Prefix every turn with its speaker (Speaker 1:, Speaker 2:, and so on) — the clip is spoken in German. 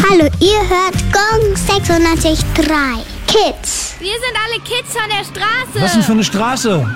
Speaker 1: Hallo, ihr hört Gong 96.3 Kids.
Speaker 2: Wir sind alle Kids von der Straße.
Speaker 3: Was denn für eine Straße?